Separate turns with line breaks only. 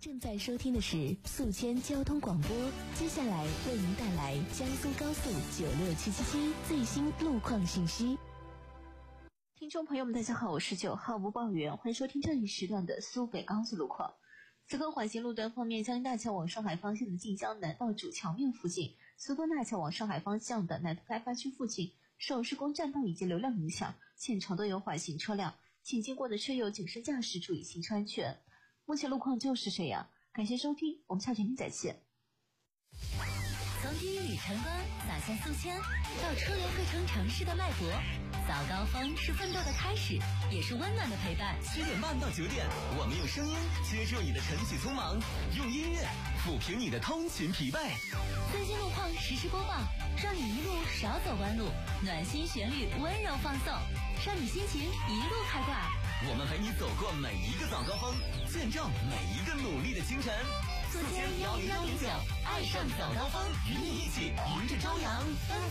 正在收听的是宿迁交通广播，接下来为您带来江苏高速96777最新路况信息。
听众朋友们大家好，我是9号播报员，欢迎收听这一时段的苏北高速路况。此刻缓行路段方面，江阴大桥往上海方向的晋江南道主桥面附近，苏东大桥往上海方向的南头开发区附近受施工占道以及流量影响，现场都有缓行车辆，请经过的车友谨慎驾驶，注意行车安全。目前路况就是这样，感谢收听，我们下节目再见。
从第一缕晨光洒下宿迁，到车流汇成城市的脉搏，早高峰是奋斗的开始，也是温暖的陪伴。
7点半到9点，我们用声音接住你的晨起匆忙，用音乐抚平你的通勤疲惫。
最新路况实时播报，让你一路少走弯路，暖心旋律温柔放送，让你心情一路开挂。
我们陪你走过每一个早高峰，见证每一个努力的清晨。
宿迁101.9，爱上早高峰，
与你一起迎着朝阳，奔